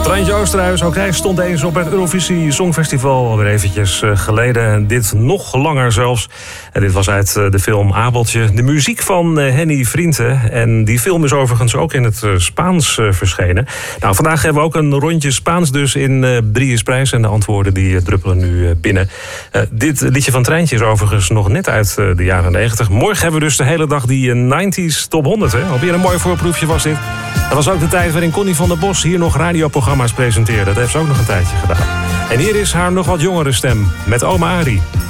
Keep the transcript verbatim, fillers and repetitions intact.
Treintje Oosterhuis, ook hij stond eens op het Eurovisie Songfestival alweer eventjes geleden. En dit nog langer zelfs. En dit was uit de film Abeltje. De muziek van Henny Vrienden. En die film is overigens ook in het Spaans verschenen. Nou, vandaag hebben we ook een rondje Spaans dus in Briesprijs. En de antwoorden die druppelen nu binnen. Uh, dit liedje van Treintje is overigens nog net uit de jaren negentig. Morgen hebben we dus de hele dag die nineties top honderd. Hè? Alweer een mooi voorproefje was dit. Dat was ook de tijd waarin Connie van der Bos hier nog radioprogramma's presenteerde. Dat heeft ze ook nog een tijdje gedaan. En hier is haar nog wat jongere stem met Oma Arie.